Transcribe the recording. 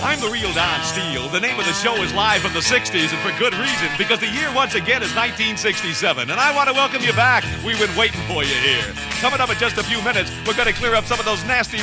I'm the real Don Steele. The name of the show is live from the 60s, and for good reason, because the year once again is 1967. And I want to welcome you back. We've been waiting for you here. Coming up in just a few minutes, we're going to clear up some of those nasty